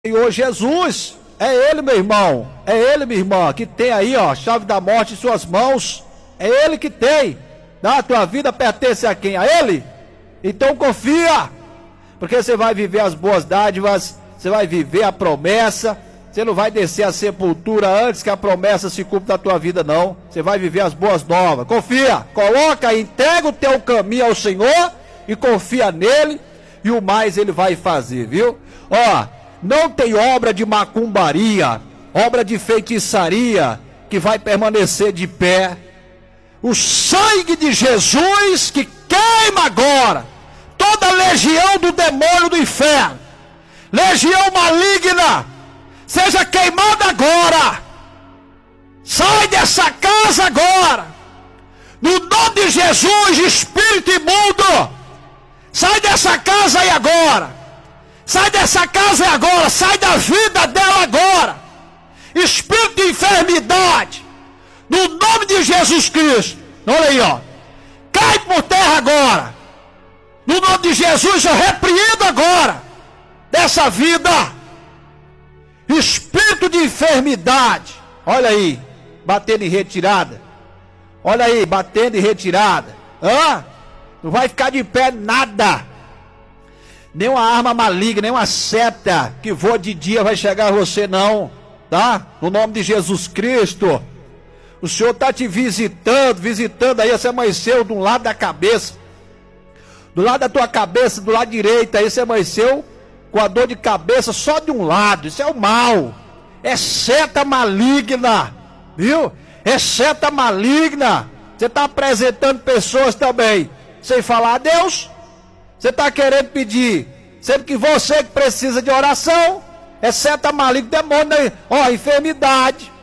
Senhor Jesus, é Ele, meu irmão, é Ele, minha irmã, que tem aí, ó, a chave da morte em suas mãos. É Ele que tem. A tua vida pertence a quem? A Ele? Então confia, porque você vai viver as boas dádivas, você vai viver a promessa. Você não vai descer a sepultura antes que a promessa se cumpra na tua vida, não. Você vai viver as boas novas. Confia, coloca, entrega o teu caminho ao Senhor e confia nele, e o mais Ele vai fazer, viu? Ó, não tem obra de macumbaria, obra de feitiçaria que vai permanecer de pé. O sangue de Jesus que queima agora toda legião do demônio do inferno, legião maligna, seja queimada agora. Sai dessa casa agora, no nome de Jesus. Espírito imundo, sai dessa casa aí agora. Sai dessa casa agora, sai da vida dela agora. Espírito de enfermidade, no nome de Jesus Cristo, olha aí, ó, cai por terra agora. No nome de Jesus eu repreendo agora dessa vida espírito de enfermidade. Olha aí, batendo em retirada. Olha aí, batendo em retirada. Não vai ficar de pé nada. Nenhuma arma maligna, nenhuma seta que voa de dia vai chegar a você, não, tá? No nome de Jesus Cristo. O Senhor está te visitando aí. Você amanheceu do lado da cabeça, do lado da tua cabeça, do lado direito. Aí você amanheceu com a dor de cabeça só de um lado. Isso é o mal, é seta maligna, viu? É seta maligna. Você está apresentando pessoas também sem falar a Deus. Você está querendo pedir, sendo que você que precisa de oração. É seta maligna, demônio aí. Ó, enfermidade,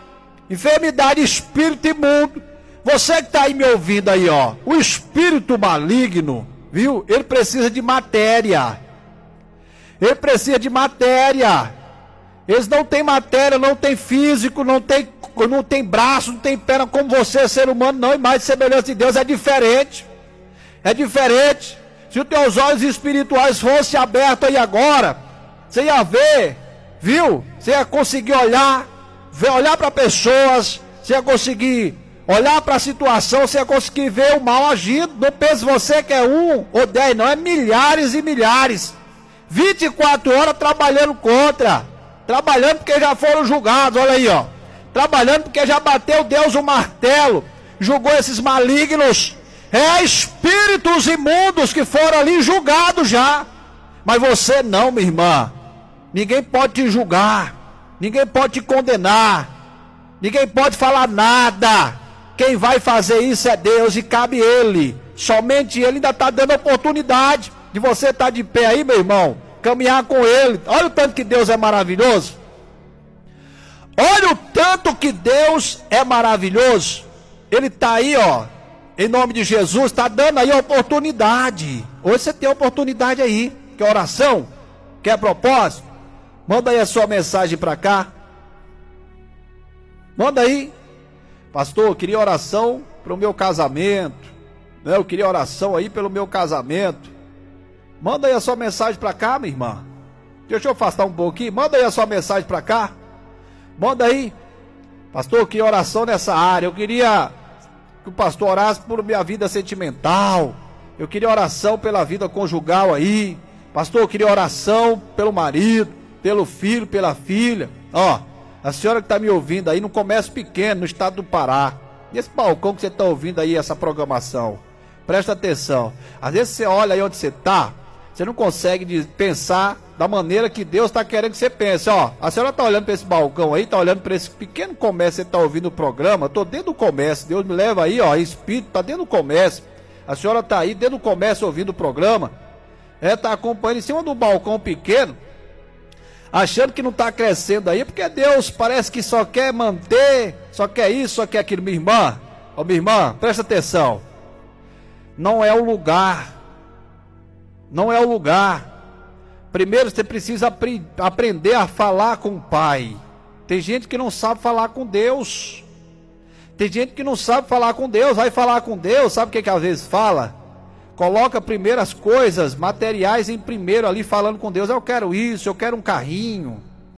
espírito imundo. Você que está aí me ouvindo aí, ó, o espírito maligno, viu? Ele precisa de matéria. Ele precisa de matéria. Eles não têm matéria, não tem físico, não tem braço, não tem perna como você, ser humano, não. E mais de semelhança de Deus é diferente. É diferente. Se os teus olhos espirituais fossem abertos aí agora, você ia ver, viu? Você ia conseguir olhar para pessoas, você ia conseguir olhar para a situação, você ia conseguir ver o mal agindo. Não pense você que é 1 ou 10, não, é milhares e milhares. 24 horas trabalhando contra, trabalhando porque já foram julgados, olha aí, ó. Trabalhando porque já bateu Deus o martelo, julgou esses malignos. É espíritos imundos que foram ali julgados já. Mas você não, minha irmã. Ninguém pode te julgar, ninguém pode te condenar, ninguém pode falar nada. Quem vai fazer isso é Deus e cabe Ele. Somente Ele ainda está dando oportunidade de você estar de pé aí, meu irmão, caminhar com Ele. Olha o tanto que Deus é maravilhoso. Olha o tanto que Deus é maravilhoso. Ele está aí, ó, em nome de Jesus, está dando aí a oportunidade. Hoje você tem a oportunidade aí. Quer oração? Quer propósito? Manda aí a sua mensagem para cá. Manda aí. Pastor, eu queria oração para o meu casamento, né? Eu queria oração aí pelo meu casamento. Manda aí a sua mensagem para cá, minha irmã. Deixa eu afastar um pouquinho. Manda aí a sua mensagem para cá. Manda aí. Pastor, eu queria oração nessa área. Eu queria que o pastor orasse por minha vida sentimental. Eu queria oração pela vida conjugal aí. Pastor, eu queria oração pelo marido, pelo filho, pela filha. Ó, a senhora que está me ouvindo aí no comércio pequeno, no estado do Pará, nesse balcão que você está ouvindo aí essa programação, presta atenção. Às vezes você olha aí onde você está, você não consegue pensar da maneira que Deus está querendo que você pense. Ó, a senhora está olhando para esse balcão aí, está olhando para esse pequeno comércio, você está ouvindo o programa. Estou dentro do comércio, Deus me leva aí, ó, espírito, está dentro do comércio. A senhora está aí dentro do comércio ouvindo o programa, está acompanhando em cima do balcão pequeno, achando que não está crescendo aí, porque Deus parece que só quer manter, só quer isso, só quer aquilo. Minha irmã, ó, minha irmã, presta atenção. Não é o lugar. Não é o lugar. Primeiro você precisa aprender a falar com o Pai. Tem gente que não sabe falar com Deus. Tem gente que não sabe falar com Deus. Vai falar com Deus, sabe o que às vezes fala? Coloca primeiro as coisas materiais em primeiro ali, falando com Deus. Eu quero isso, eu quero um carrinho,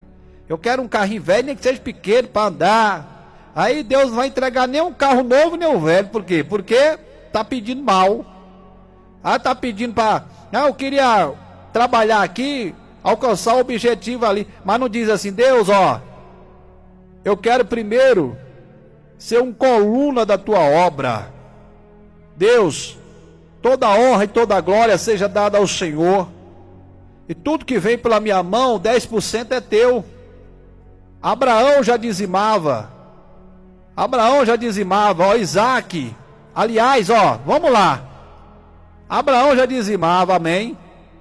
Eu quero um carrinho velho, nem que seja pequeno, para andar. Aí Deus não vai entregar nem um carro novo, nem um velho. Por quê? Porque tá pedindo mal. Tá pedindo para... eu queria trabalhar aqui, alcançar o objetivo ali. Mas não diz assim, Deus, eu quero primeiro ser um coluna da tua obra. Deus, toda a honra e toda a glória seja dada ao Senhor. E tudo que vem pela minha mão, 10% é teu. Abraão já dizimava. Isaac. Aliás, vamos lá. Abraão já dizimava, amém.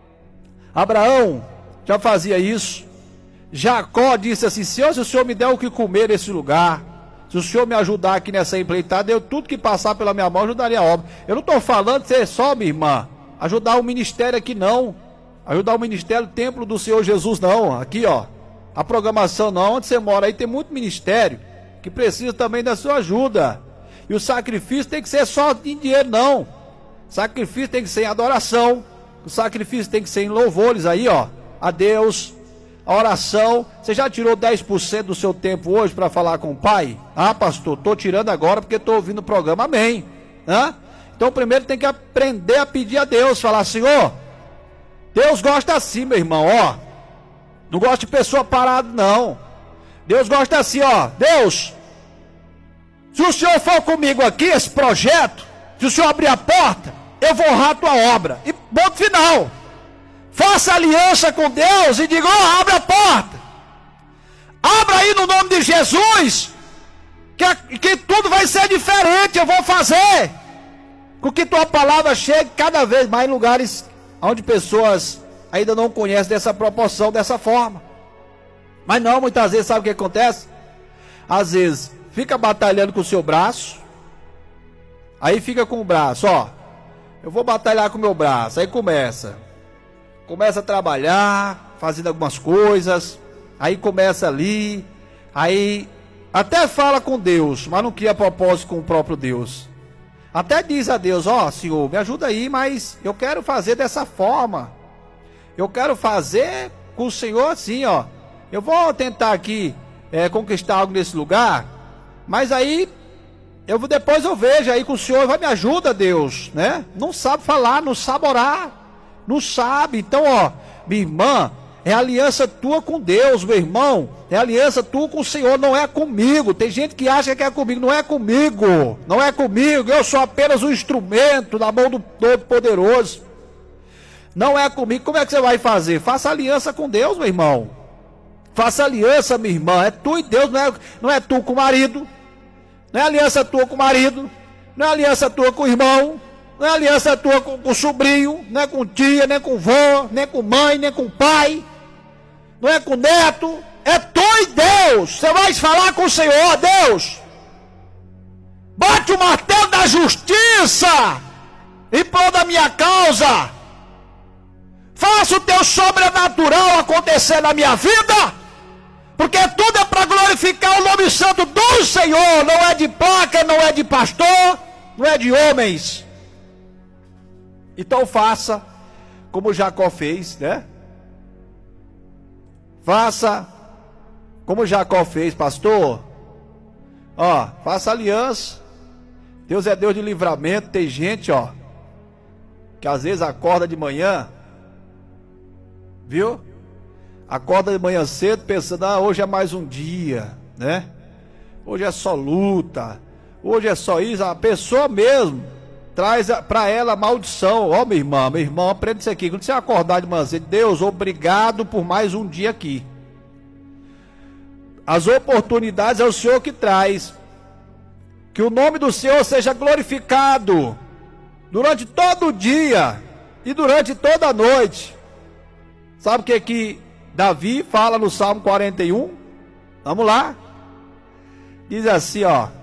Abraão já fazia isso. Jacó disse assim, Senhor, se o Senhor me der o que comer nesse lugar, se o Senhor me ajudar aqui nessa empreitada, eu tudo que passar pela minha mão, ajudaria a obra. Eu não estou falando de ser só, minha irmã, ajudar o ministério aqui não. Ajudar o ministério, o templo do Senhor Jesus não. Aqui, a programação não. Onde você mora aí tem muito ministério que precisa também da sua ajuda. E o sacrifício tem que ser só em dinheiro, não. O sacrifício tem que ser em adoração. O sacrifício tem que ser em louvores aí, a Deus. A oração. Você já tirou 10% do seu tempo hoje para falar com o Pai? Pastor, estou tirando agora porque estou ouvindo o programa, amém. Então primeiro tem que aprender a pedir a Deus. Falar, Senhor, Deus gosta assim, meu irmão, não gosta de pessoa parada, não. Deus gosta assim, Deus, se o Senhor for comigo aqui, esse projeto, se o Senhor abrir a porta, eu vou honrar a tua obra. E ponto final. Faça aliança com Deus e diga, abre a porta. Abra aí no nome de Jesus, que tudo vai ser diferente, eu vou fazer. Com que tua palavra chegue cada vez mais em lugares onde pessoas ainda não conhecem dessa proporção, dessa forma. Mas não, muitas vezes sabe o que acontece? Às vezes fica batalhando com o seu braço. Aí fica com o braço, eu vou batalhar com o meu braço. Aí começa a trabalhar, fazendo algumas coisas. Aí começa ali. Aí até fala com Deus, mas não cria propósito com o próprio Deus. Até diz a Deus, Senhor, me ajuda aí, mas eu quero fazer dessa forma. Eu quero fazer com o Senhor assim, eu vou tentar aqui conquistar algo nesse lugar, mas aí depois eu vejo aí com o Senhor, vai me ajuda, Deus, né? Não sabe falar, não sabe orar, não sabe. Então, minha irmã, é aliança tua com Deus, meu irmão. É aliança tua com o Senhor, não é comigo. Tem gente que acha que é comigo, não é comigo. Não é comigo, eu sou apenas um instrumento na mão do Todo-Poderoso. Não é comigo. Como é que você vai fazer? Faça aliança com Deus, meu irmão. Faça aliança, minha irmã. É tu e Deus, não é tu com o marido. Não é aliança tua com o marido. Não é aliança tua com o irmão. Não é aliança tua com o sobrinho. Não é com tia, nem com vó, nem com mãe, nem com pai. Não é com neto. É tu e Deus. Você vai falar com o Senhor, Deus. Bate o martelo da justiça em prol da minha causa. Faça o teu sobrenatural acontecer na minha vida. Porque tudo é para glorificar o nome santo do Senhor. Não é de placa, não é de pastor, não é de homens. Então faça como Jacó fez, né? Faça como Jacó fez, pastor. Faça aliança. Deus é Deus de livramento. Tem gente, que às vezes acorda de manhã, viu? Acorda de manhã cedo pensando, hoje é mais um dia, né? Hoje é só luta. Hoje é só isso. A pessoa mesmo traz para ela maldição. Minha irmã, meu irmão, aprenda isso aqui. Quando você acordar de manhã cedo, Deus, obrigado por mais um dia aqui. As oportunidades é o Senhor que traz. Que o nome do Senhor seja glorificado durante todo o dia e durante toda a noite. Sabe o que Davi fala no Salmo 41? Vamos lá. Diz assim,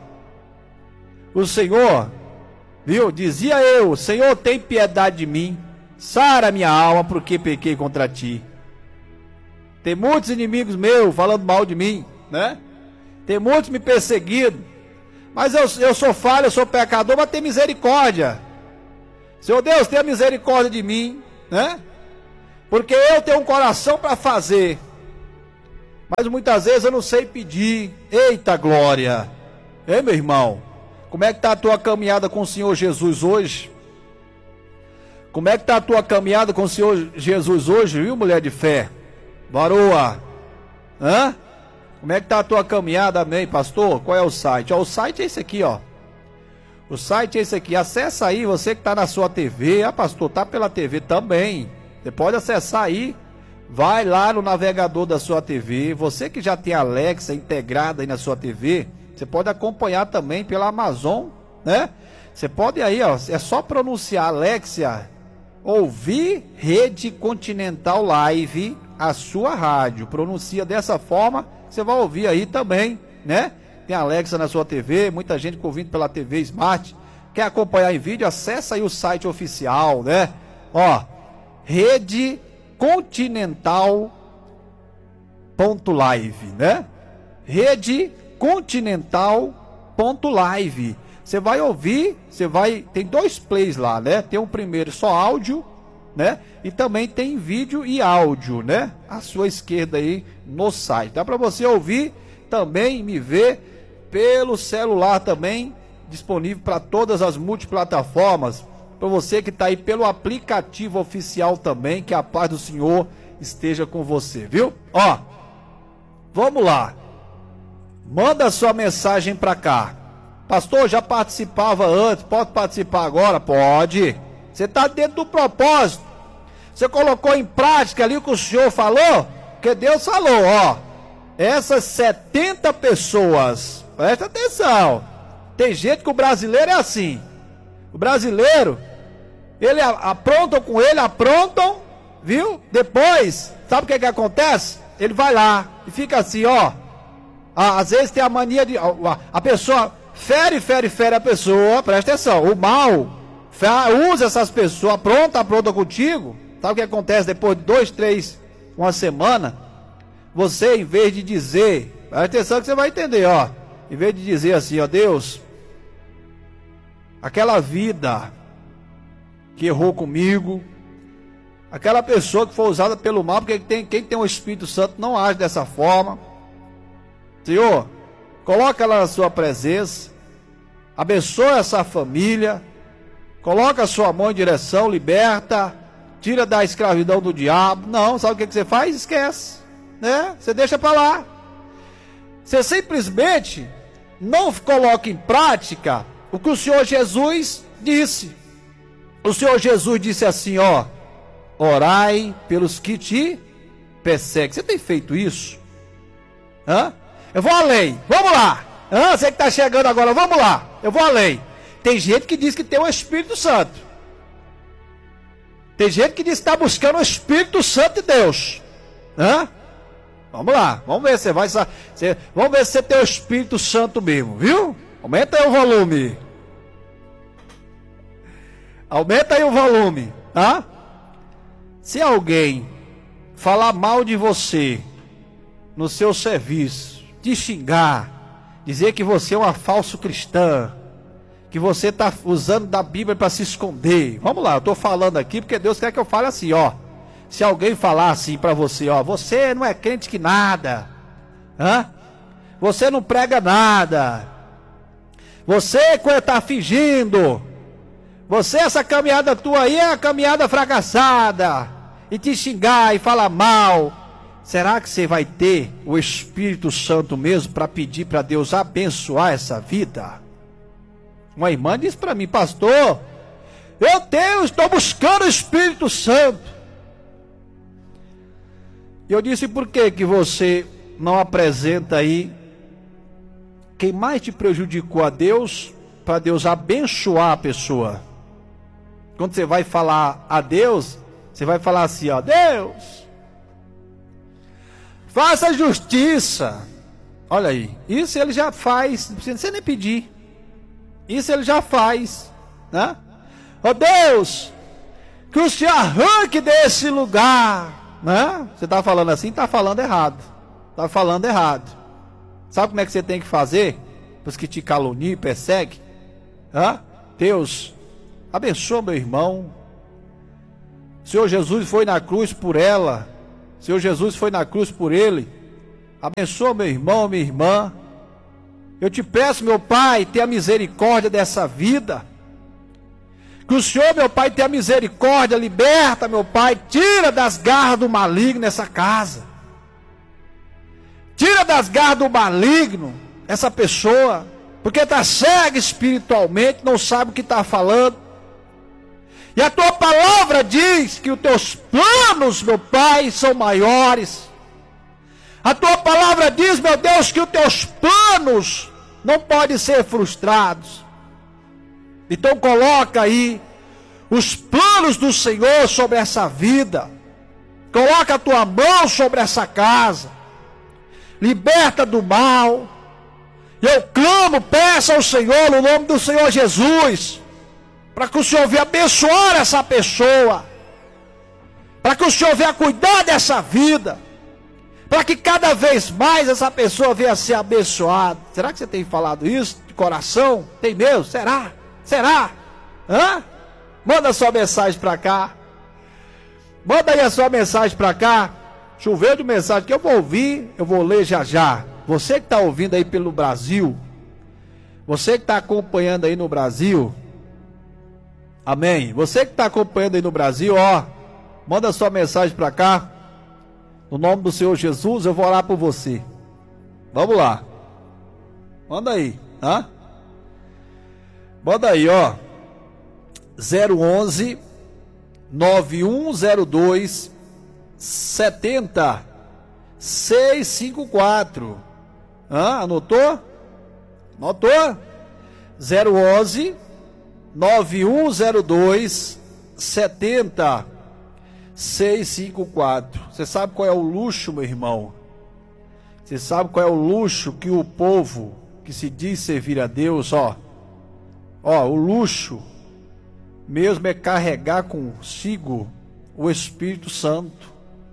o Senhor, viu? Dizia eu, Senhor, tem piedade de mim, sara minha alma, porque pequei contra ti. Tem muitos inimigos meus falando mal de mim, né? Tem muitos me perseguindo, mas eu sou falho, eu sou pecador, mas tem misericórdia. Senhor Deus, tenha misericórdia de mim, né? Porque eu tenho um coração para fazer. Mas muitas vezes eu não sei pedir. Eita glória! Ei, meu irmão, como é que está a tua caminhada com o Senhor Jesus hoje? Como é que está a tua caminhada com o Senhor Jesus hoje, viu, mulher de fé? Varoa! Hã? Como é que está a tua caminhada, amém, pastor? Qual é o site? Ó, o site é esse aqui, ó. O site é esse aqui. Acessa aí, você que está na sua TV. Ah, pastor, tá pela TV também. Você pode acessar aí. Vai lá no navegador da sua TV. Você que já tem a Alexa integrada aí na sua TV, você pode acompanhar também pela Amazon, né? Você pode aí, ó. É só pronunciar Alexa, ouvir Rede Continental Live, a sua rádio. Pronuncia dessa forma, você vai ouvir aí também, né? Tem Alexa na sua TV, muita gente ouvindo pela TV Smart. Quer acompanhar em vídeo? Acessa aí o site oficial, né? Ó, Rede Continental.live, né? Rede Continental.live. Você vai ouvir, tem 2 plays lá, né? Tem um primeiro só áudio, né? E também tem vídeo e áudio, né? À sua esquerda aí no site. Dá para você ouvir também, me ver pelo celular também, disponível para todas as multiplataformas. Para você que está aí pelo aplicativo oficial também, que a paz do Senhor esteja com você, viu? Ó, vamos lá. Manda sua mensagem para cá. Pastor, já participava antes, pode participar agora? Pode. Você está dentro do propósito. Você colocou em prática ali o que o Senhor falou? Que Deus falou, ó. Essas 70 pessoas, presta atenção. Tem gente que o brasileiro é assim. O brasileiro, ele aprontam, viu? Depois, sabe o que acontece? Ele vai lá e fica assim, ó. Às vezes tem a mania de... A pessoa fere a pessoa, presta atenção. O mal usa essas pessoas, apronta contigo. Sabe o que acontece depois de 2, 3, uma semana? Você, em vez de dizer, presta atenção que você vai entender, ó. Em vez de dizer assim, ó, Deus, aquela vida que errou comigo, aquela pessoa que foi usada pelo mal, porque quem tem o Espírito Santo não age dessa forma. Senhor, coloca ela na sua presença, abençoa essa família, coloca a sua mão em direção, liberta, tira da escravidão do diabo. Não, sabe o que você faz? Esquece, né? Você deixa para lá. Você simplesmente não coloca em prática o que o Senhor Jesus disse. O Senhor Jesus disse assim, ó: orai pelos que te perseguem. Você tem feito isso? Hã? Eu vou além, vamos lá. Você que está chegando agora, vamos lá. Eu vou além. Tem gente que diz que tem o Espírito Santo. Tem gente que diz que está buscando o Espírito Santo de Deus. Vamos lá, vamos ver se vamos ver se você tem o Espírito Santo mesmo, viu? Aumenta aí o volume. Aumenta aí o volume, tá? Se alguém falar mal de você no seu serviço, te xingar, dizer que você é uma falso cristã, que você está usando da Bíblia para se esconder. Vamos lá, eu estou falando aqui porque Deus quer que eu fale assim, ó. Se alguém falar assim para você, ó, você não é crente que nada, você não prega nada, você está fingindo, você, essa caminhada tua aí é a caminhada fracassada, e te xingar e falar mal, será que você vai ter o Espírito Santo mesmo para pedir para Deus abençoar essa vida? Uma irmã disse para mim, pastor, estou buscando o Espírito Santo. E eu disse, por que você não apresenta aí quem mais te prejudicou a Deus, para Deus abençoar a pessoa? Quando você vai falar a Deus, você vai falar assim, ó, Deus, faça justiça. Olha aí, isso ele já faz, não precisa nem pedir. Isso ele já faz, né? Ó Deus, que o Senhor arranque desse lugar, né? Você está falando assim, está falando errado. Está falando errado. Sabe como é que você tem que fazer? Os que te caluniam e perseguem? Deus, abençoa meu irmão. O Senhor Jesus foi na cruz por ela. O Senhor Jesus foi na cruz por ele. Abençoa meu irmão, minha irmã. Eu te peço, meu Pai, tenha misericórdia dessa vida. Que o Senhor, meu Pai, tenha misericórdia, liberta, meu Pai, tira das garras do maligno essa casa. Tira das garras do maligno essa pessoa, porque está cega espiritualmente, não sabe o que está falando. E a tua palavra diz que os teus planos, meu Pai, são maiores. A tua palavra diz, meu Deus, que os teus planos não podem ser frustrados. Então coloca aí os planos do Senhor sobre essa vida. Coloca a tua mão sobre essa casa. Liberta do mal. Eu clamo, peço ao Senhor no nome do Senhor Jesus, para que o Senhor venha abençoar essa pessoa, para que o Senhor venha cuidar dessa vida, para que cada vez mais essa pessoa venha ser abençoada. Será que você tem falado isso de coração? Tem mesmo? Será? Será? Hã? Manda sua mensagem para cá. Manda aí a sua mensagem para cá. Choveu de mensagem que eu vou ouvir, eu vou ler já já. Você que está ouvindo aí pelo Brasil, você que está acompanhando aí no Brasil, amém? Você que está acompanhando aí no Brasil, ó, manda sua mensagem para cá. No nome do Senhor Jesus, eu vou orar por você. Vamos lá. Manda aí, hã? Manda aí, ó. 011 9102 70 654. Anotou? Anotou? 011 9102 70 654. Você sabe qual é o luxo, meu irmão? Você sabe qual é o luxo que o povo que se diz servir a Deus, ó, o luxo mesmo é carregar consigo o Espírito Santo.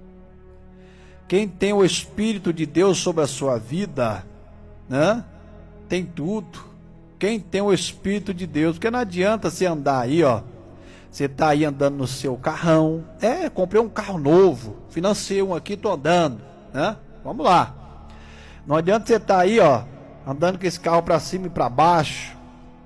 Quem tem o Espírito de Deus sobre a sua vida, né, tem tudo. Quem tem o Espírito de Deus, porque não adianta você andar aí, ó, você tá aí andando no seu carrão, comprei um carro novo, financei um aqui, tô andando, né, vamos lá. Não adianta você tá aí, ó, andando com esse carro para cima e para baixo,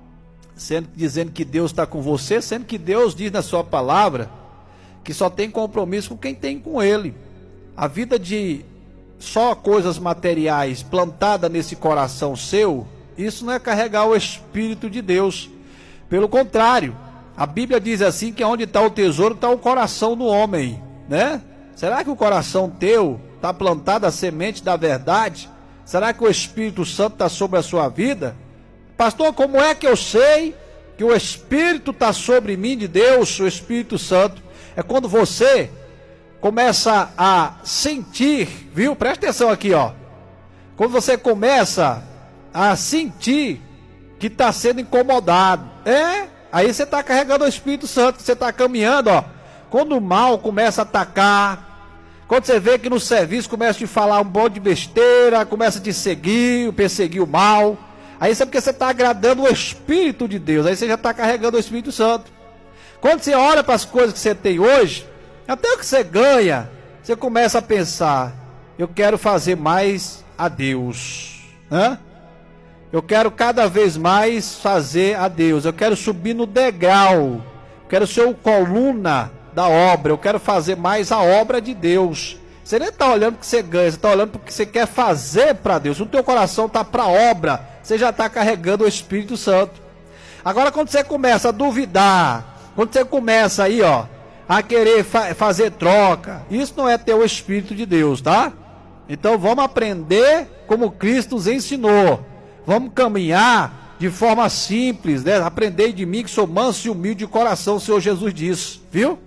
dizendo que Deus está com você, sendo que Deus diz na sua palavra que só tem compromisso com quem tem com Ele. A vida de só coisas materiais plantada nesse coração seu, isso não é carregar o Espírito de Deus. Pelo contrário, a Bíblia diz assim que onde está o tesouro está o coração do homem, né? Será que o coração teu está plantada a semente da verdade? Será que o Espírito Santo está sobre a sua vida? Pastor, como é que eu sei que o Espírito está sobre mim de Deus, o Espírito Santo? É quando você começa a sentir, viu? Presta atenção aqui, ó. Quando você começa a sentir que está sendo incomodado, aí você está carregando o Espírito Santo, você está caminhando, ó. Quando o mal começa a atacar, quando você vê que no serviço começa a te falar um monte de besteira, começa a te seguir, perseguir o mal, aí isso é porque você está agradando o Espírito de Deus, aí você já está carregando o Espírito Santo. Quando você olha para as coisas que você tem hoje, até o que você ganha, você começa a pensar, eu quero fazer mais a Deus, né? Eu quero cada vez mais fazer a Deus, eu quero subir no degrau, quero ser o coluna da obra, eu quero fazer mais a obra de Deus. Você nem está olhando para o que você ganha, você está olhando para o que você quer fazer para Deus. O teu coração está para a obra, você já está carregando o Espírito Santo. Agora quando você começa a duvidar, quando você começa aí, ó, a querer fazer troca, isso não é ter o Espírito de Deus, tá? Então vamos aprender como Cristo nos ensinou. Vamos caminhar de forma simples, né? Aprendei de mim que sou manso e humilde de coração, o Senhor Jesus disse, viu?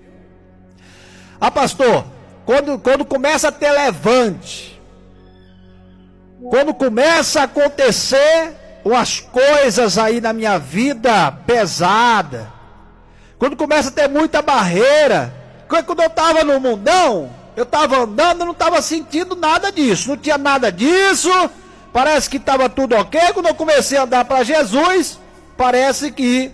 Pastor, quando começa a ter levante, quando começa a acontecer umas coisas aí na minha vida pesada, quando começa a ter muita barreira, quando eu estava no mundão, eu estava andando, eu não estava sentindo nada disso, não tinha nada disso, parece que estava tudo ok. Quando eu comecei a andar para Jesus, parece que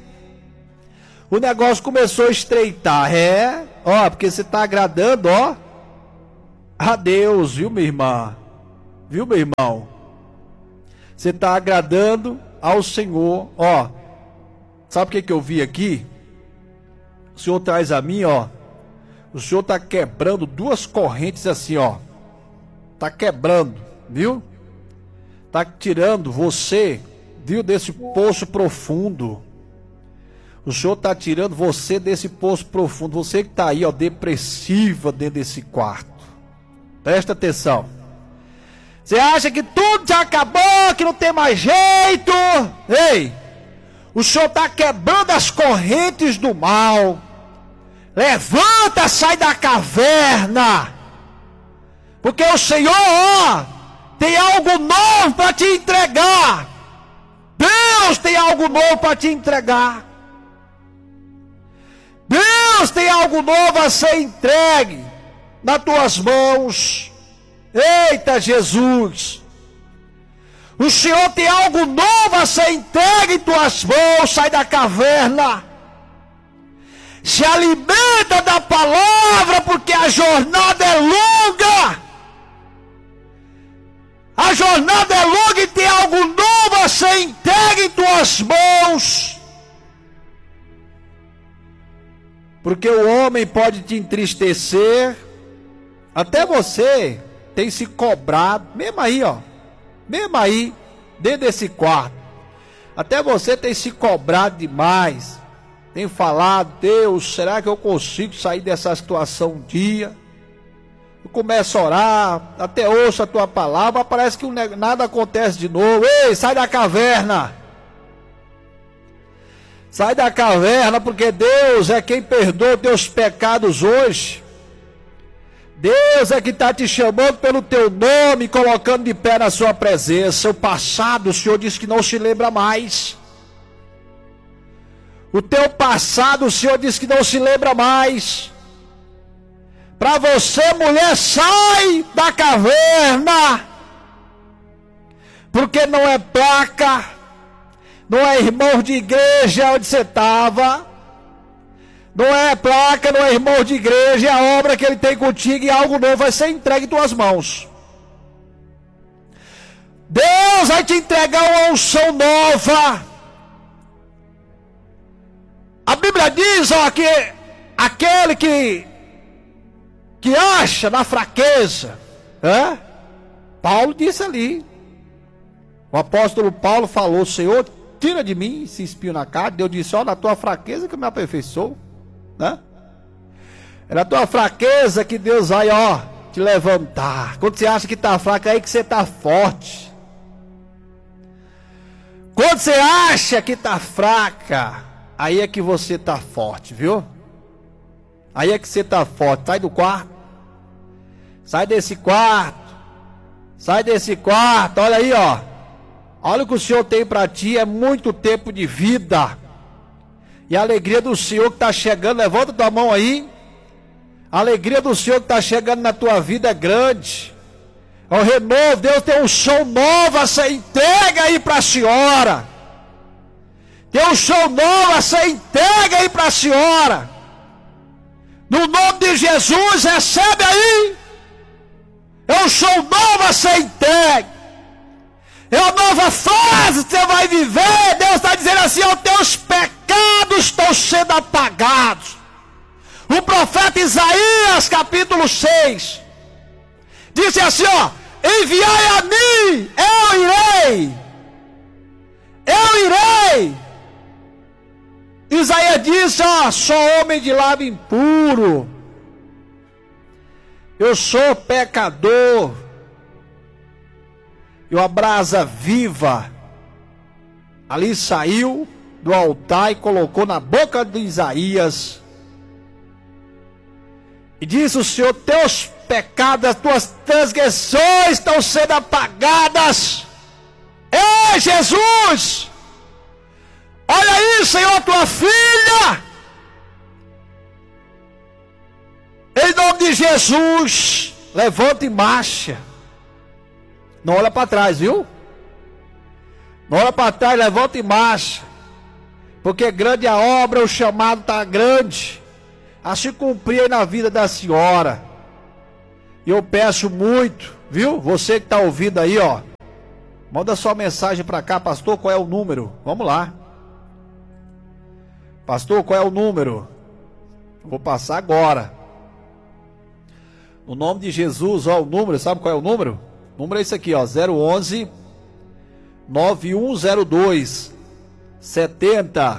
o negócio começou a estreitar, porque você está agradando, a Deus, viu, minha irmã? Viu, meu irmão? Você está agradando ao Senhor. Ó, sabe o que eu vi aqui? O Senhor traz a mim, ó. O Senhor está quebrando duas correntes assim, ó. Está quebrando, viu? Está tirando você, viu, desse poço profundo. O Senhor está tirando você desse poço profundo. Você que está aí, ó, depressiva dentro desse quarto. Presta atenção. Você acha que tudo já acabou, que não tem mais jeito? Ei, o Senhor está quebrando as correntes do mal. Levanta, sai da caverna. Porque o Senhor, ó, tem algo novo para te entregar. Deus tem algo novo para te entregar. Deus tem algo novo a ser entregue nas tuas mãos. Eita Jesus! O Senhor tem algo novo a ser entregue em tuas mãos. Sai da caverna. Se alimenta da palavra, porque a jornada é longa. A jornada é longa e tem algo novo a ser entregue em tuas mãos. Porque o homem pode te entristecer. Até você tem se cobrado, mesmo aí, ó, mesmo aí, dentro desse quarto, até você tem se cobrado demais, tem falado: Deus, será que eu consigo sair dessa situação um dia? Eu começo a orar, até ouço a tua palavra, parece que nada acontece de novo. Ei, sai da caverna, sai da caverna, porque Deus é quem perdoa os teus pecados hoje. Deus é que está te chamando pelo teu nome, colocando de pé na sua presença. O passado, o Senhor diz que não se lembra mais. O teu passado, o Senhor diz que não se lembra mais. Para você, mulher, sai da caverna. Porque não é placa, não é irmão de igreja onde você estava. Não é placa, não é irmão de igreja, é a obra que ele tem contigo e algo novo vai ser entregue em tuas mãos. Deus vai te entregar uma unção nova. A Bíblia diz, ó, que aquele que acha na fraqueza, Paulo disse ali. O apóstolo Paulo falou: Senhor, tira de mim esse espinho na carne. Deus disse: ó, na tua fraqueza que eu me aperfeiçoo. Né? É na tua fraqueza que Deus vai, ó, te levantar. Quando você acha que está fraco, é aí que você está forte. Quando você acha que está fraca, aí é que você está forte, viu? Aí é que você está forte. Sai do quarto. Sai desse quarto. Sai desse quarto. Olha aí, ó. Olha o que o Senhor tem para ti. É muito tempo de vida. E a alegria do Senhor que está chegando, levanta tua mão aí. A alegria do Senhor que está chegando na tua vida é grande. É o renovo. Deus tem um show novo a ser entregue aí para a senhora. Tem um show novo a ser entregue aí para a senhora. No nome de Jesus, recebe aí. É um show novo a ser entregue. É uma nova fase que você vai viver. Deus está dizendo assim: os teus pecados estão sendo apagados. O profeta Isaías, capítulo 6, disse assim, ó: enviai a mim, eu irei. Isaías disse, ó: sou homem de lábio impuro, eu sou pecador. E a brasa viva ali saiu do altar e colocou na boca de Isaías. E disse o Senhor: teus pecados, as tuas transgressões estão sendo apagadas. Ei, Jesus! Olha aí, Senhor, tua filha. Em nome de Jesus, levanta e marcha. Não olha para trás, viu? Não olha para trás, levanta e marcha. Porque grande a obra, o chamado está grande a se cumprir aí na vida da senhora. E eu peço muito, viu? Você que está ouvindo aí, ó. Manda sua mensagem para cá, pastor, qual é o número? Vamos lá. Pastor, qual é o número? Vou passar agora. No nome de Jesus, ó, o número, sabe qual é o número? O número é esse aqui, ó, 011 9102 70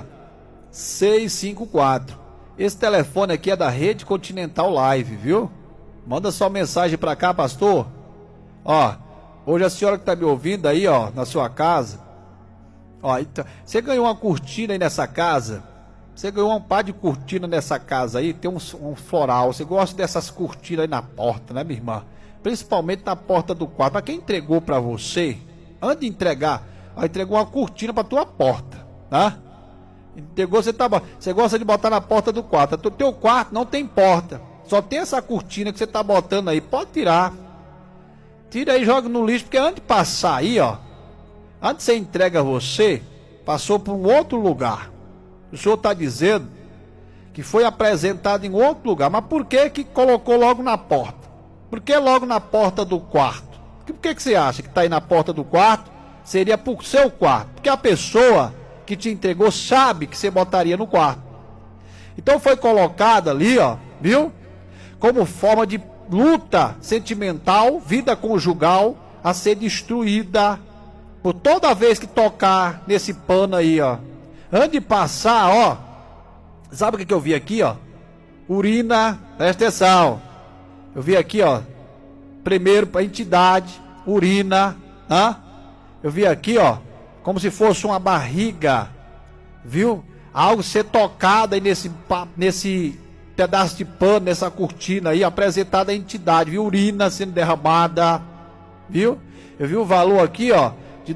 654. Esse telefone aqui é da Rede Continental Live, viu? Manda sua mensagem para cá, pastor. Ó, hoje a senhora que está me ouvindo aí, ó, na sua casa, ó, então, você ganhou uma cortina aí nessa casa? Você ganhou um par de cortina nessa casa aí, tem um floral. Você gosta dessas cortinas aí na porta, né, minha irmã? Principalmente na porta do quarto. Mas quem entregou para você, antes de entregar, entregou uma cortina para tua porta, tá? Entregou, você gosta de botar na porta do quarto. O teu quarto não tem porta, só tem essa cortina que você tá botando aí. Pode tirar. Tira aí e joga no lixo, porque antes de passar aí, ó, antes de você entrega você, passou por um outro lugar. O senhor está dizendo que foi apresentado em outro lugar. Mas por que que colocou logo na porta? Por que logo na porta do quarto? Por que você acha que está aí na porta do quarto? Seria para o seu quarto. Porque a pessoa que te entregou sabe que você botaria no quarto. Então foi colocado ali, ó, viu? Como forma de luta sentimental, vida conjugal a ser destruída. Por toda vez que tocar nesse pano aí, ó. Antes de passar, ó, sabe o que eu vi aqui, ó? Urina, presta atenção. Eu vi aqui, ó, primeiro para entidade, urina, eu vi aqui, ó, como se fosse uma barriga, viu? Algo ser tocado aí nesse pedaço de pano, nessa cortina aí, apresentada a entidade, viu? Urina sendo derramada, viu? Eu vi o valor aqui, ó, de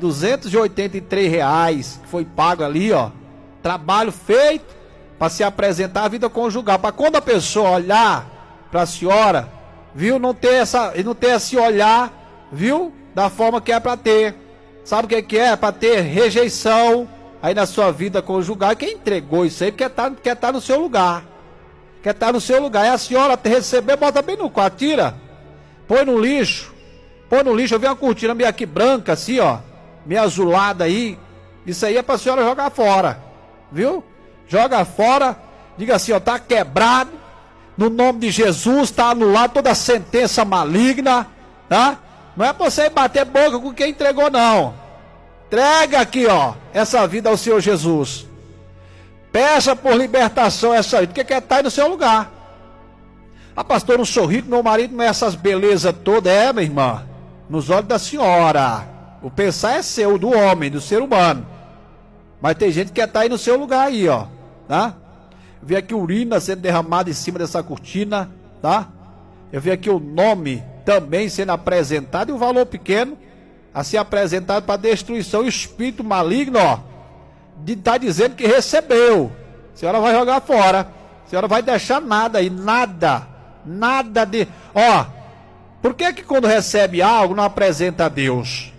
R$283, que foi pago ali, ó. Trabalho feito para se apresentar a vida conjugal. Para quando a pessoa olhar para a senhora, viu? Não ter esse olhar, viu? Da forma que é para ter. Sabe o que é? Para ter rejeição aí na sua vida conjugal. Quem entregou isso aí quer tá no seu lugar. Quer estar no seu lugar. É a senhora receber, bota bem no quarto, tira. Põe no lixo. Põe no lixo. Eu vi uma cortina meio aqui branca assim, ó. Meio azulada aí. Isso aí é para a senhora jogar fora. Viu? Joga fora. Diga assim, ó, tá quebrado. No nome de Jesus, tá anulado toda a sentença maligna, tá? Não é pra você bater boca com quem entregou, não. Entrega aqui, ó, essa vida ao Senhor Jesus. Peça por libertação essa vida, porque quer estar aí no seu lugar. Ah, pastor, não sou rico, meu marido não é essas belezas todas. É, minha irmã, nos olhos da senhora. O pensar é seu, do homem, do ser humano. Mas tem gente que quer estar aí no seu lugar aí, ó, tá? Eu vi aqui urina sendo derramada em cima dessa cortina, tá? Eu vi aqui o nome também sendo apresentado e o valor pequeno a ser apresentado para destruição. O espírito maligno, ó, tá dizendo que recebeu. A senhora vai jogar fora. A senhora vai deixar nada aí, nada de... Ó, por que quando recebe algo não apresenta a Deus?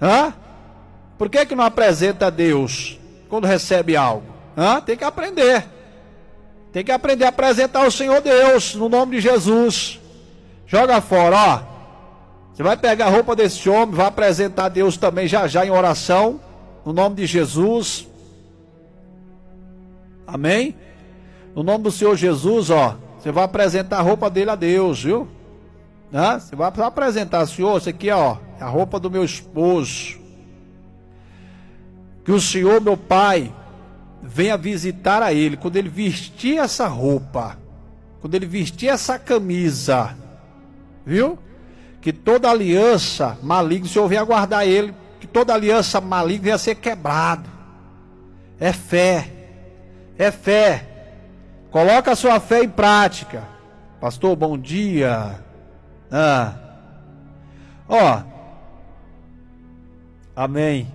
Por que não apresenta a Deus quando recebe algo? Tem que aprender. Tem que aprender a apresentar o Senhor Deus, no nome de Jesus. Joga fora, ó. Você vai pegar a roupa desse homem, vai apresentar a Deus também já em oração, no nome de Jesus. Amém? No nome do Senhor Jesus, ó. Você vai apresentar a roupa dele a Deus, viu? Você vai apresentar, Senhor, isso aqui, ó, é a roupa do meu esposo. Que o Senhor, meu Pai, venha visitar a ele, quando ele vestir essa roupa, quando ele vestir essa camisa, viu? Que toda aliança maligna, o Senhor venha guardar ele, que toda aliança maligna venha ser quebrado. É fé, é fé. Coloca a sua fé em prática. Pastor, bom dia. Ó, amém.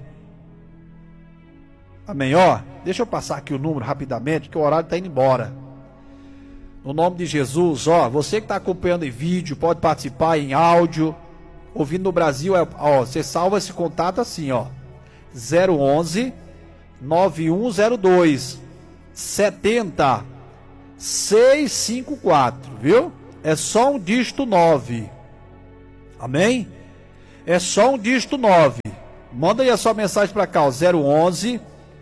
Amém, ó. Deixa eu passar aqui o número rapidamente, que o horário está indo embora. No nome de Jesus, ó, você que está acompanhando em vídeo, pode participar em áudio. Ouvindo no Brasil, ó, você salva esse contato assim, ó. 011 9102 70 654, viu? É só um dígito 9. Amém? É só um dígito 9. Manda aí a sua mensagem para cá, ó, 011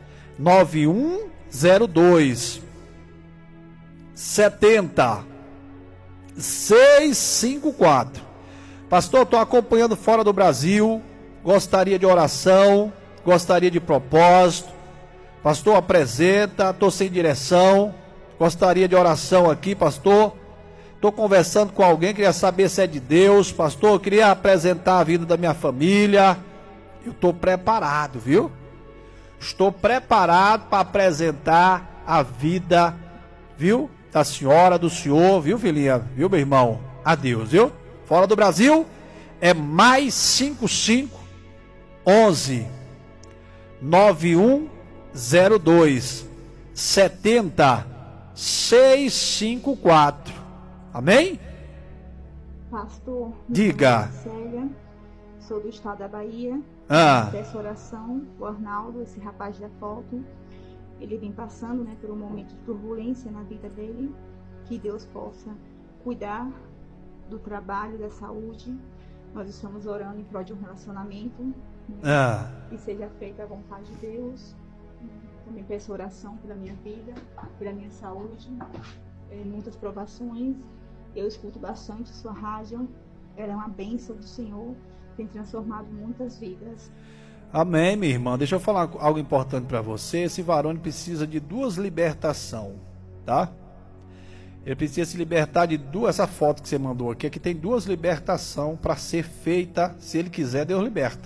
9102 70 654. Pastor, estou acompanhando fora do Brasil, gostaria de oração, gostaria de propósito. Pastor, apresenta, estou sem direção, gostaria de oração aqui, pastor. Estou conversando com alguém, queria saber se é de Deus. Pastor, eu queria apresentar a vida da minha família. Eu estou preparado, viu? Estou preparado para apresentar a vida, viu? Da senhora, do senhor, viu, filhinha? Viu, meu irmão? Adeus, viu? Fora do Brasil é mais 55 11 9102 70 654. Amém? Pastor, diga. Célia, sou do estado da Bahia. Peço oração, o Arnaldo, esse rapaz da foto, ele vem passando, né, por um momento de turbulência na vida dele, que Deus possa cuidar do trabalho, da saúde. Nós estamos orando em prol de um relacionamento, né, que seja feita a vontade de Deus. Também peço oração pela minha vida, pela minha saúde, muitas provações. Eu escuto bastante sua rádio, ela é uma bênção do Senhor, tem transformado muitas vidas. Amém, minha irmã. Deixa eu falar algo importante para você. Esse varão precisa de 2 libertações, tá? Ele precisa se libertar de 2. Essa foto que você mandou aqui, tem 2 libertações para ser feita. Se ele quiser, Deus liberta.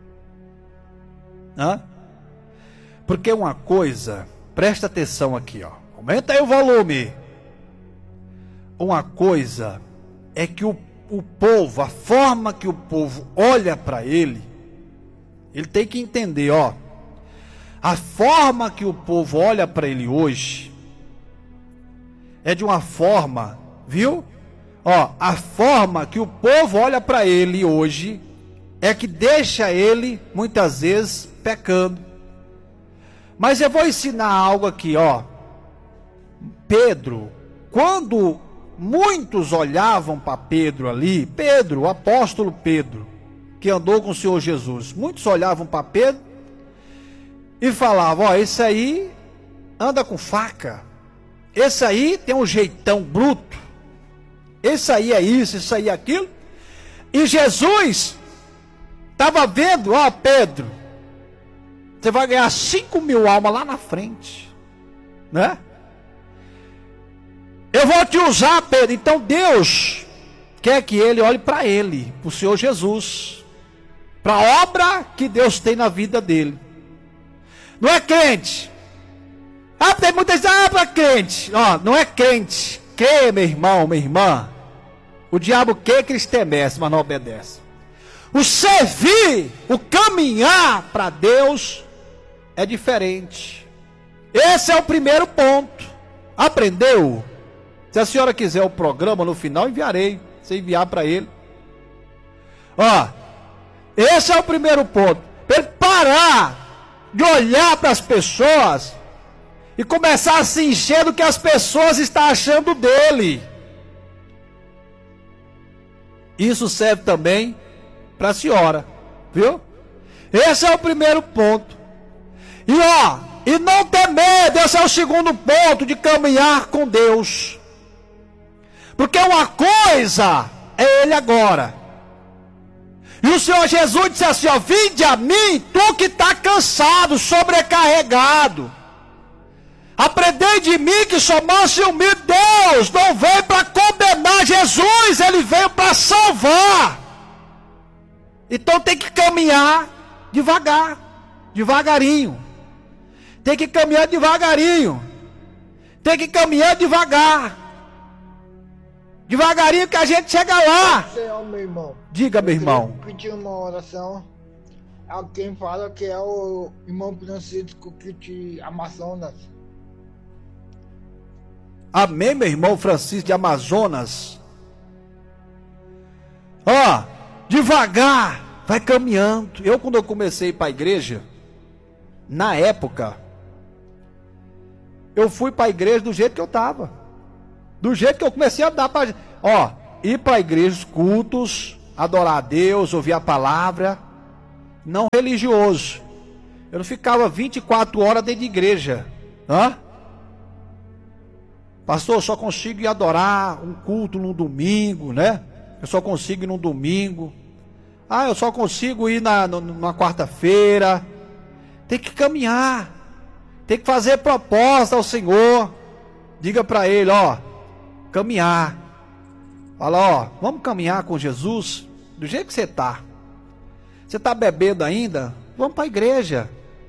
Porque uma coisa, presta atenção aqui, ó. Aumenta aí o volume. Uma coisa é que o povo, a forma que o povo olha para ele tem que entender, ó. A forma que o povo olha para ele hoje é de uma forma, viu? Ó, a forma que o povo olha para ele hoje é que deixa ele muitas vezes pecando. Mas eu vou ensinar algo aqui, ó. Pedro, quando muitos olhavam para Pedro ali, Pedro, o apóstolo Pedro, que andou com o Senhor Jesus, muitos olhavam para Pedro e falavam, ó, esse aí anda com faca, esse aí tem um jeitão bruto, esse aí é isso, esse aí é aquilo. E Jesus estava vendo, ó, Pedro, você vai ganhar 5.000 almas lá na frente, né? Eu vou te usar, Pedro. Então Deus quer que ele olhe para ele, para o Senhor Jesus, para a obra que Deus tem na vida dele. Não é crente. Tem muitas para crente. Ó, não é crente. Que, meu irmão, minha irmã, o diabo quer que eles temessem, mas não obedece. O servir, o caminhar para Deus é diferente. Esse é o primeiro ponto. Aprendeu? Se a senhora quiser o programa no final, enviarei. Você enviar para ele. Ó, esse é o primeiro ponto. Para ele parar de olhar para as pessoas e começar a se encher do que as pessoas estão achando dele. Isso serve também para a senhora, viu? Esse é o primeiro ponto. E ó, e não ter medo, esse é o segundo ponto de caminhar com Deus. Porque uma coisa é ele agora. E o Senhor Jesus disse assim, ó, vinde a mim, tu que está cansado, sobrecarregado. Aprendei de mim que sou manso e humilde. Deus não veio para condenar Jesus, ele veio para salvar. Então tem que caminhar devagar, devagarinho. Tem que caminhar devagarinho. Tem que caminhar devagar. Devagarinho que a gente chega lá. Senhor, meu irmão. Diga, meu irmão. Pedir uma oração. Alguém fala que é o irmão Francisco que de Amazonas. Amém, meu irmão Francisco de Amazonas. Ó, devagar, vai caminhando. Quando eu comecei para a igreja, na época, eu fui para a igreja do jeito que eu estava. Do jeito que eu comecei a dar para... Ó, ir para a igreja, os cultos, adorar a Deus, ouvir a palavra, não religioso. Eu não ficava 24 horas dentro de igreja. Pastor, eu só consigo ir adorar um culto no domingo, né? Eu só consigo ir no domingo. Eu só consigo ir na quarta-feira. Tem que caminhar. Tem que fazer proposta ao Senhor. Diga para Ele, caminhar. Fala, vamos caminhar com Jesus do jeito que você está. Você está bebendo ainda? Vamos para a igreja.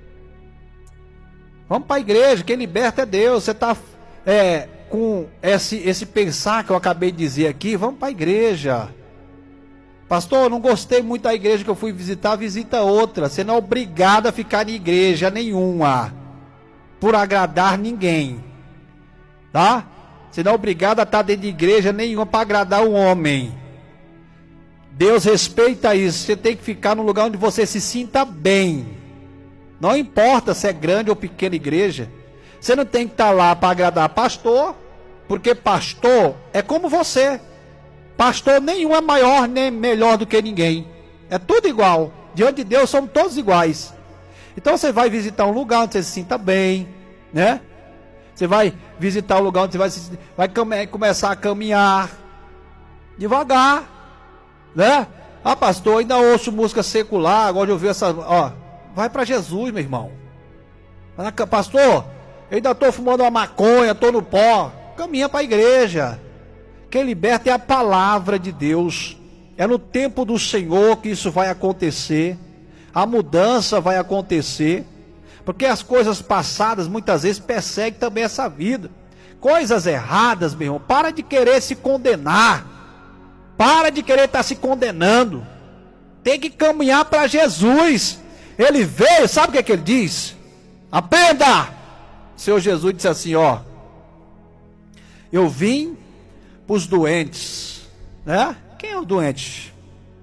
Vamos para a igreja, quem liberta é Deus. Você está com esse pensar que eu acabei de dizer aqui, vamos para a igreja. Pastor, eu não gostei muito da igreja que eu fui visitar, visita outra. Você não é obrigado a ficar em igreja nenhuma, por agradar ninguém, tá? Você não é obrigado a estar dentro de igreja nenhuma para agradar o homem. Deus respeita isso. Você tem que ficar no lugar onde você se sinta bem. Não importa se é grande ou pequena igreja. Você não tem que estar lá para agradar pastor, porque pastor é como você. Pastor nenhum é maior nem melhor do que ninguém. É tudo igual. Diante de Deus somos todos iguais. Então você vai visitar um lugar onde você se sinta bem, né? Você vai visitar um lugar onde você vai começar a caminhar devagar, né? Pastor, ainda ouço música secular, agora de ouvir essa... vai para Jesus, meu irmão. Pastor, eu ainda estou fumando uma maconha, estou no pó. Caminha para a igreja. Quem liberta é a palavra de Deus. É no tempo do Senhor que isso vai acontecer. A mudança vai acontecer. Porque as coisas passadas muitas vezes perseguem também essa vida. Coisas erradas, meu irmão. Para de querer se condenar. Para de querer estar se condenando. Tem que caminhar para Jesus. Ele veio, sabe o que ele diz? Aprenda! O Senhor Jesus disse assim, eu vim para os doentes, né? Quem é o doente?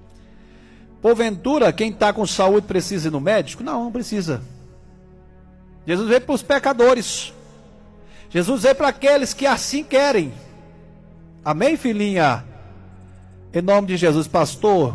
Porventura, quem está com saúde precisa ir no médico? Não precisa. Jesus veio para os pecadores. Jesus veio para aqueles que assim querem. Amém, filhinha? Em nome de Jesus, pastor.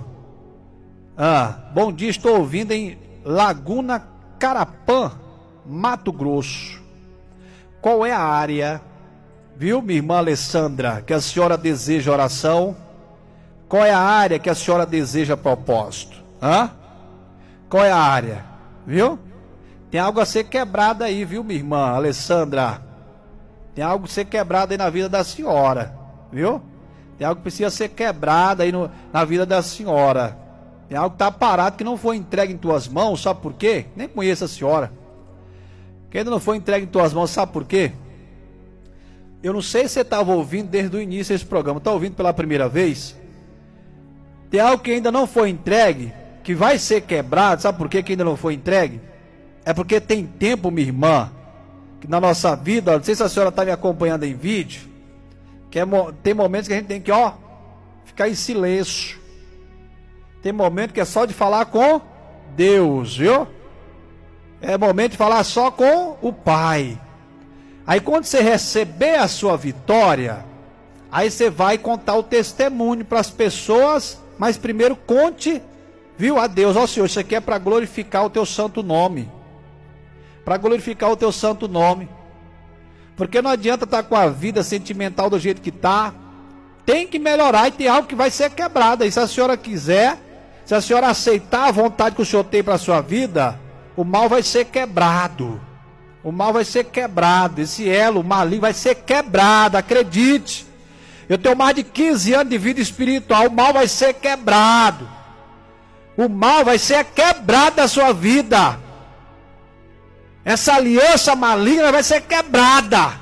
Bom dia, estou ouvindo em Laguna Carapã, Mato Grosso. Qual é a área, viu, minha irmã Alessandra, que a senhora deseja oração? Qual é a área que a senhora deseja propósito? Qual é a área? Viu? Tem algo a ser quebrado aí, viu, minha irmã Alessandra? Tem algo a ser quebrado aí na vida da senhora, viu? Tem algo que precisa ser quebrado aí na vida da senhora. Tem algo que está parado, que não foi entregue em tuas mãos, sabe por quê? Nem conheço a senhora. Que ainda não foi entregue em tuas mãos, sabe por quê? Eu não sei se você estava ouvindo desde o início desse programa. Está ouvindo pela primeira vez? Tem algo que ainda não foi entregue, que vai ser quebrado. Sabe por quê que ainda não foi entregue? É porque tem tempo, minha irmã, que na nossa vida, não sei se a senhora está me acompanhando em vídeo, que tem momentos que a gente tem que ficar em silêncio. Tem momento que é só de falar com Deus, viu? É momento de falar só com o Pai. Aí quando você receber a sua vitória, aí você vai contar o testemunho para as pessoas, mas primeiro conte, viu, a Deus. Senhor, isso aqui é para glorificar o teu santo nome. Para glorificar o teu santo nome. Porque não adianta estar com a vida sentimental do jeito que está. Tem que melhorar e tem algo que vai ser quebrado. E se a senhora quiser, se a senhora aceitar a vontade que o Senhor tem para a sua vida, o mal vai ser quebrado. O mal vai ser quebrado. Esse elo maligno vai ser quebrado, acredite. Eu tenho mais de 15 anos de vida espiritual. O mal vai ser quebrado. O mal vai ser quebrado da sua vida. Essa aliança maligna vai ser quebrada.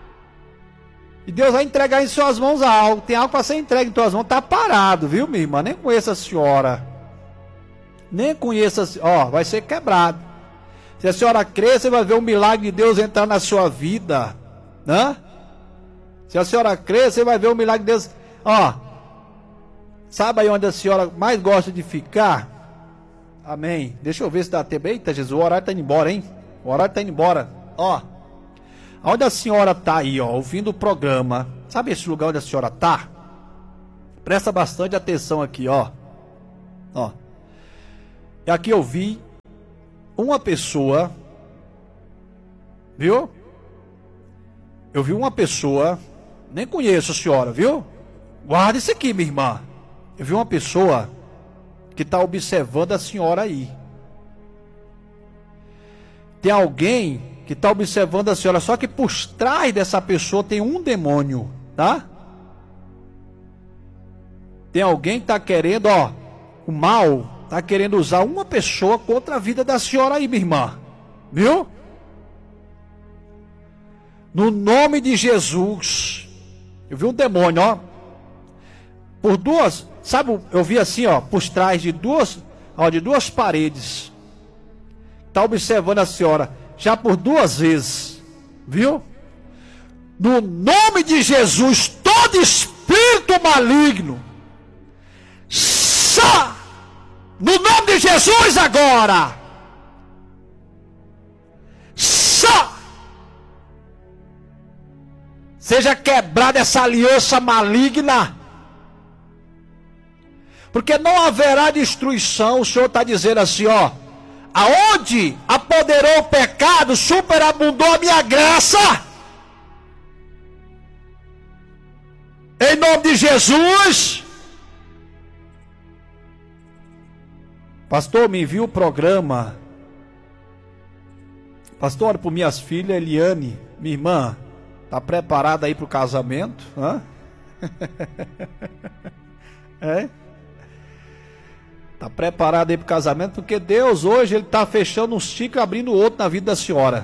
E Deus vai entregar em suas mãos algo. Tem algo para ser entregue em suas mãos. Está parado, viu, minha irmã? Nem conheço a senhora. Nem conheço a senhora. Vai ser quebrado. Se a senhora crer, você vai ver um milagre de Deus entrar na sua vida. Né? Se a senhora crer, você vai ver um milagre de Deus. Sabe aí onde a senhora mais gosta de ficar? Amém. Deixa eu ver se dá tempo. Eita, Jesus, o horário está indo embora, hein? O horário está indo embora. Onde a senhora está aí, ouvindo o programa. Sabe esse lugar onde a senhora está? Presta bastante atenção aqui, Ó. E aqui eu vi uma pessoa, viu? Eu vi uma pessoa, nem conheço a senhora, viu? Guarda isso aqui, minha irmã. Eu vi uma pessoa que está observando a senhora aí. Tem alguém que está observando a senhora, só que por trás dessa pessoa tem um demônio, tá? Tem alguém que está querendo, ó, o mal está querendo usar uma pessoa contra a vida da senhora aí, minha irmã. Viu? No nome de Jesus. Eu vi um demônio, ó. Por duas, sabe, eu vi assim, ó, por trás de duas paredes. Está observando a senhora já por 2 vezes. Viu? No nome de Jesus, todo espírito maligno, no nome de Jesus agora, seja quebrada essa aliança maligna, porque não haverá destruição. O Senhor está dizendo assim, ó: aonde apoderou o pecado, superabundou a minha graça. Em nome de Jesus. Pastor, me envia o programa. Pastor, ora por minhas filhas, Eliane, minha irmã, está preparada aí para o casamento? Hã? É? Está preparada aí para o casamento? Porque Deus hoje Ele está fechando um ciclo e abrindo outro na vida da senhora.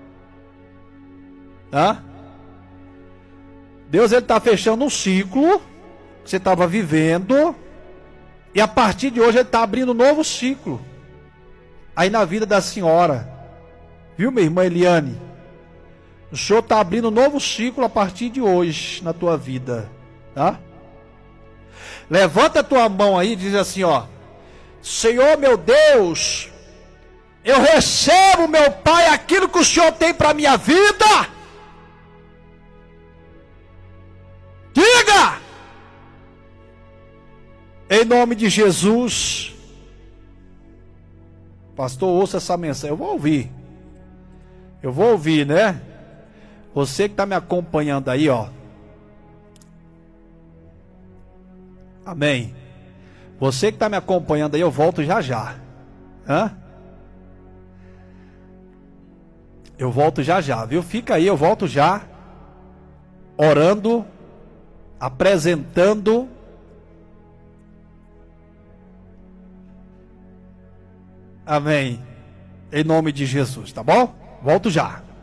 Hã? Deus Ele está fechando um ciclo que você estava vivendo. E a partir de hoje Ele está abrindo um novo ciclo aí na vida da senhora. Viu, minha irmã Eliane? O Senhor está abrindo um novo ciclo a partir de hoje na tua vida, tá? Levanta a tua mão aí e diz assim, ó: Senhor meu Deus, eu recebo, meu Pai, aquilo que o Senhor tem para a minha vida. Diga! Em nome de Jesus. Pastor, ouça essa mensagem. Eu vou ouvir, né? Você que está me acompanhando aí, ó. Amém. Você que está me acompanhando aí, eu volto já já. Hã? Eu volto já já, viu? Fica aí, eu volto já. Orando, apresentando. Amém. Em nome de Jesus, tá bom? Volto já.